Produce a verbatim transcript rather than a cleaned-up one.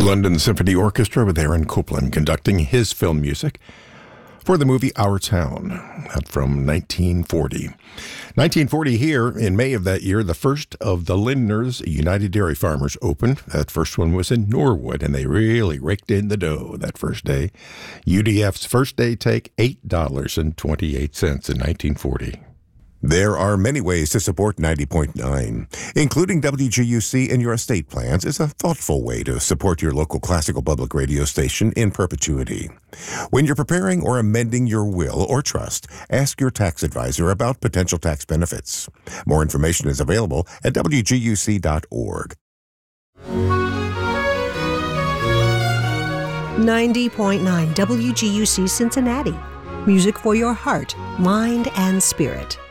London Symphony Orchestra with Aaron Copland conducting his film music for the movie Our Town, that from nineteen forty. nineteen forty here, in May of that year, the first of the Lindners United Dairy Farmers opened. That first one was in Norwood, and they really raked in the dough that first day. U D F's first day take, eight dollars and twenty-eight cents in nineteen forty. There are many ways to support ninety point nine. Including W G U C in your estate plans is a thoughtful way to support your local classical public radio station in perpetuity. When you're preparing or amending your will or trust, ask your tax advisor about potential tax benefits. More information is available at W G U C dot org. ninety point nine W G U C Cincinnati. Music for your heart, mind, and spirit.